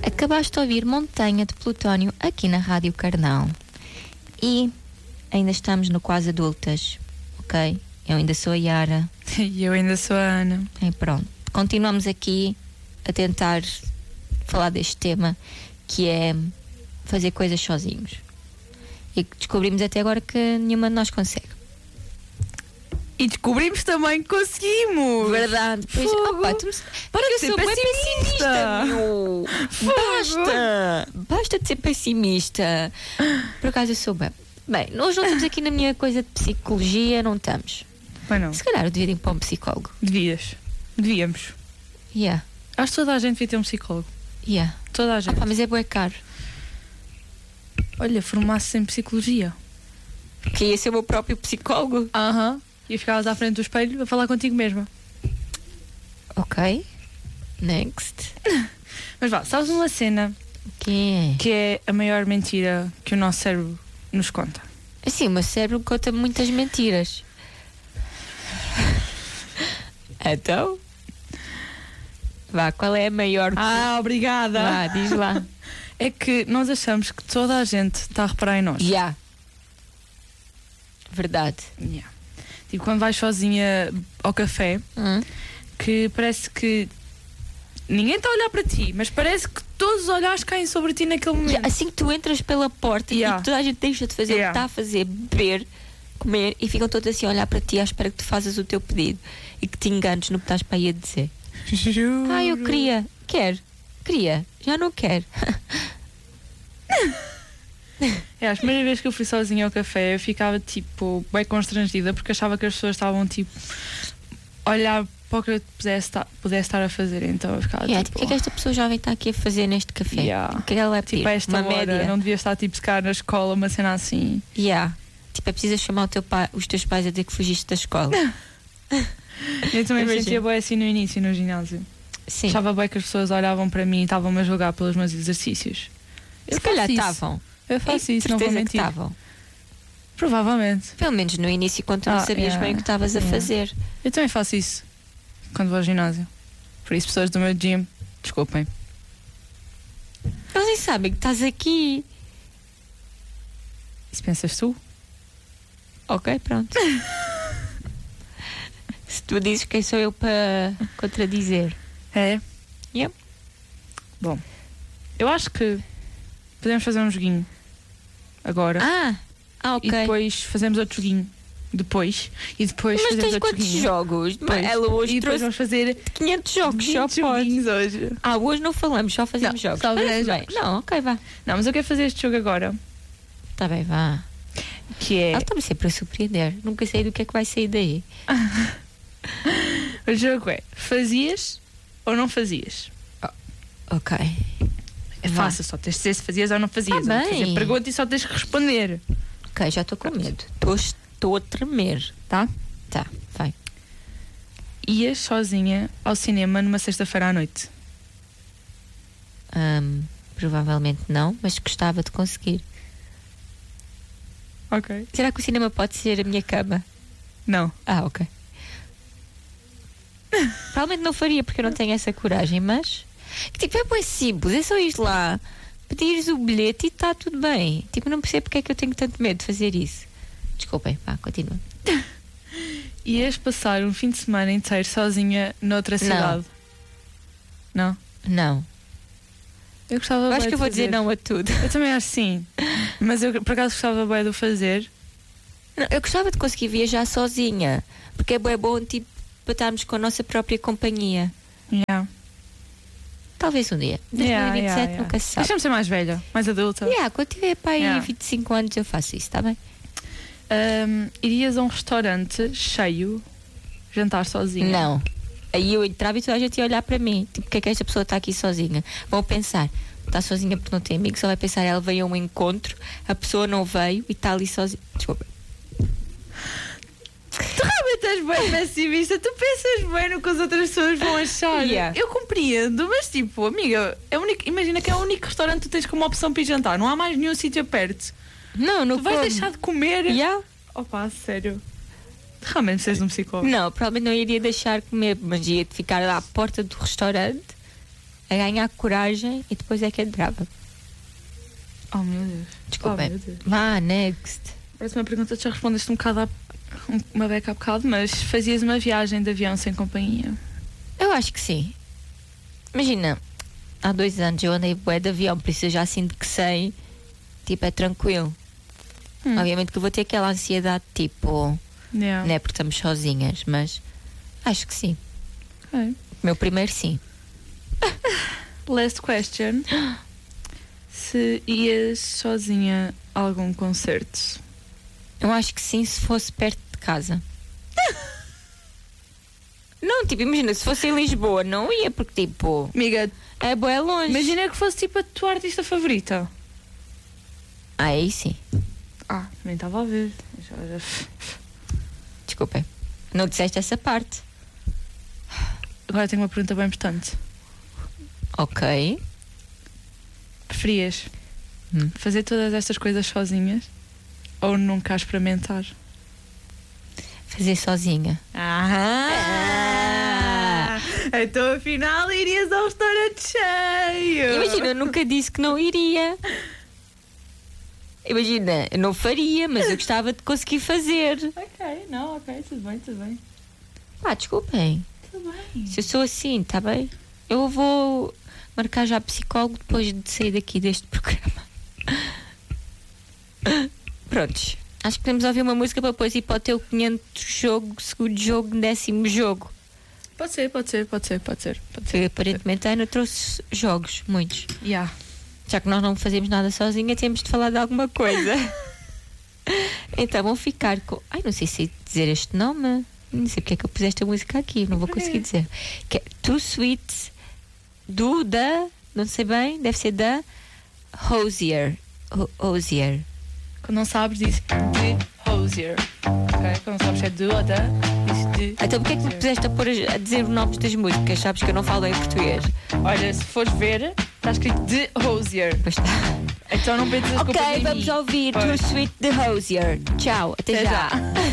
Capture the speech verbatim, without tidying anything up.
Acabaste de ouvir Montanha de Plutónio aqui na Rádio Carnal. E ainda estamos no Quase Adultas, ok? Eu ainda sou a Yara. E eu ainda sou a Ana. E pronto, continuamos aqui a tentar falar deste tema, que é fazer coisas sozinhos. E que descobrimos até agora que nenhuma de nós consegue. E descobrimos também que conseguimos. Verdade. Pois, opa, tu me... Para de eu ser sou bem pessimista. pessimista, meu. Basta. Basta de ser pessimista. Por acaso eu sou bem. Bem, nós não estamos aqui na minha coisa de psicologia, não estamos. Pois não. Se calhar eu devia ir para um psicólogo. Devias. Devíamos. Yeah. Acho que toda a gente devia ter um psicólogo. Yeah. Toda a gente. Opa, mas é bué caro. Olha, formasse-se em psicologia. Que ia ser o meu próprio psicólogo. Aham. Uh-huh. E ficavas à frente do espelho a falar contigo mesma. Ok. Next. Mas vá, sabes uma cena Que que é a maior mentira que o nosso cérebro nos conta? assim, o meu cérebro conta muitas mentiras. Então? Vá, qual é a maior? Ah, obrigada. Vá, diz lá. É que nós achamos que toda a gente está a reparar em nós. Já. Yeah. Verdade. Yeah. Tipo, quando vais sozinha ao café, Hum? que parece que ninguém está a olhar para ti, mas parece que todos os olhares caem sobre ti naquele momento. Assim que tu entras pela porta Yeah. e toda a gente deixa de fazer Yeah. o que está a fazer, beber, comer, e ficam todos assim a olhar para ti à espera que tu faças o teu pedido e que te enganes no que estás para aí a dizer. Juro. Ah, eu queria. Quer. Queria. Já não quero. É, a primeira vez que eu fui sozinha ao café, eu ficava tipo bem constrangida porque achava que as pessoas estavam tipo a olhar para o que eu pudesse estar, pudesse estar a fazer. Então eu ficava Yeah, tipo, tipo, o que é que esta pessoa jovem está aqui a fazer neste café? Yeah. O que é que ela vai pedir? tipo a esta Uma hora, média? não devia estar tipo secar na escola, uma cena assim. Yeah. Tipo, é preciso chamar o teu pai, os teus pais a dizer que fugiste da escola. Eu também me Imagina. sentia bem assim no início, no ginásio. Sim. Achava bem que as pessoas olhavam para mim e estavam-me a julgar pelos meus exercícios. Eu Se calhar faço isso. estavam. Eu faço É isso, não vou certeza que mentir. estavam. Provavelmente. Pelo menos no início, quando tu não Ah, sabias yeah, bem o que estavas a yeah. fazer. Eu também faço isso quando vou ao ginásio. Por isso, pessoas do meu gym, desculpem. Eles nem sabem que estás aqui. Isso pensas tu? Ok, pronto. Se tu dizes, quem sou eu para contradizer? É? Yep. Bom, eu acho que podemos fazer um joguinho agora. Ah, ah ok. E depois fazemos outro joguinho. Depois. E depois Mas fazemos tens outro quantos joguinho. jogos? Depois. Ela hoje E depois trouxe vamos fazer quinhentos jogos, só vinte pode. joguinhos hoje. Ah, hoje não falamos, só fazemos Não, jogos. só Parece fazemos bem. jogos. Não, ok, vá. Não, mas eu quero fazer este jogo agora. Tá bem, vá. Que é. Ela está-me sempre a surpreender. Nunca sei do que é que vai sair daí. O jogo é: fazias ou não fazias? Ok. É Vá. fácil, só tens de dizer se fazias ou não fazias. Tá Eu vou bem. fazer pergunta e só tens que responder. Ok, já estou com medo. Estou a tremer. Tá? Tá, vai. Ias sozinha ao cinema numa sexta-feira à noite? Ahm, provavelmente não, mas gostava de conseguir. Ok. Será que o cinema pode ser a minha cama? Não. Ah, ok. Provavelmente não faria porque eu não tenho essa coragem, mas tipo, é bem simples, é só ir lá, pedires o bilhete e está tudo bem. Tipo, não percebo porque é que eu tenho tanto medo de fazer isso. Desculpem, vá, continua. Ias passar um fim de semana inteiro sozinha noutra cidade? Não? Não. Eu gostava Eu bué acho que de eu vou dizer fazer. não a tudo. Eu também acho sim. Mas eu por acaso gostava bem de o fazer. Não, eu gostava de conseguir viajar sozinha, porque é bem bom, tipo, para estarmos com a nossa própria companhia. Yeah. Talvez um dia. dois mil e vinte e sete Yeah, yeah, yeah. nunca se sabe. Deixa-me ser mais velha, mais adulta. Yeah, quando tiver para aí Yeah. vinte e cinco anos eu faço isso, está bem? Um, irias a um restaurante cheio jantar sozinha? Não. Aí eu entrava e toda a gente ia olhar para mim. Tipo, porque é que esta pessoa está aqui sozinha? Vão pensar, está sozinha porque não tem amigos, ou vai pensar, ela veio a um encontro, a pessoa não veio e está ali sozinha. Desculpa. Tu realmente és bem pessimista. Tu pensas bem no que as outras pessoas vão achar. Yeah. Eu compreendo, mas tipo, amiga, é o único, imagina que é o único restaurante que tu tens como opção para ir jantar. Não há mais nenhum sítio perto. Não, não Tu vais como. deixar de comer? Yeah? Opa, sério. Realmente precisas de um psicólogo. Não, provavelmente não iria deixar comer, mas ia ficar lá à porta do restaurante a ganhar coragem e depois é que entrava. Oh meu Deus. Desculpem. Oh, meu Deus. Vá, next. Parece uma pergunta que já respondeste um bocado, a, uma beca há bocado, mas fazias uma viagem de avião sem companhia? Eu acho que sim. Imagina, há dois anos eu andei bué de avião, por isso eu já sinto que sei. Tipo, é tranquilo. Hum. Obviamente que eu vou ter aquela ansiedade, tipo, Yeah. não é porque estamos sozinhas, mas acho que sim. Ok. Meu primeiro sim. Last question. Se ias sozinha a algum concerto? Eu acho que sim, se fosse perto de casa. Não, tipo, imagina, se fosse em Lisboa, não ia, porque tipo, Amiga, é bué longe. imagina que fosse tipo a tua artista favorita. Ah, aí sim. Ah, também estava a ver. Desculpem. Não disseste essa parte. Agora tenho uma pergunta bem importante. Ok. Preferias Hum. fazer todas estas coisas sozinhas ou nunca experimentar? Fazer sozinha. Ah! Então afinal irias ao restaurante cheio! Imagina, eu nunca disse que não iria. Imagina, eu não faria, mas eu gostava de conseguir fazer. Ok, não, ok, tudo bem, tudo bem. Pá, desculpem. Tudo bem. Se eu sou assim, tá bem? Eu vou marcar já psicólogo depois de sair daqui deste programa. Prontos. Acho que podemos ouvir uma música para depois ir para o teu quinhentos jogo, segundo jogo, décimo jogo. Pode ser, pode ser, pode ser, pode ser. Pode ser. Porque aparentemente a Ana trouxe jogos, muitos. Yeah. Já que nós não fazemos nada sozinha, temos de falar de alguma coisa. Então vão ficar com. Ai, não sei se sei dizer este nome. Não sei porque é que eu pus esta música aqui, não vou conseguir dizer. Que é Too Sweet do da. Não sei bem, deve ser da Hozier. Ho- Hozier. Quando não sabes, diz de Hozier. Ok? Quando não sabes se é de ou da, diz de. Então porquê é que me puseste a, pôr a, a dizer os nomes das músicas? Sabes que eu não falo em português. Olha, se fores ver, está escrito de Hozier. Pois está. Então não metas as culpas Ok, em vamos mim. ouvir Pois. Too Sweet de Hozier. Tchau, até, Até já. já.